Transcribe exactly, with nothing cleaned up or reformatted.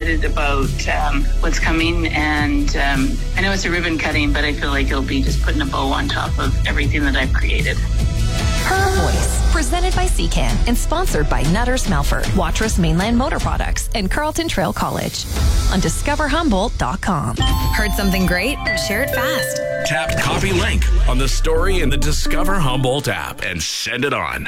excited about um, what's coming, and um, I know it's a ribbon cutting, but I feel like it'll be just putting a bow on top of everything that I've created. Her Voice, presented by C CAN and sponsored by Nutters Melford, Watrous Mainland Motor Products, and Carlton Trail College on discover humboldt dot com. Heard something great? Share it fast. Tap copy link on the story in the Discover Humboldt app and send it on.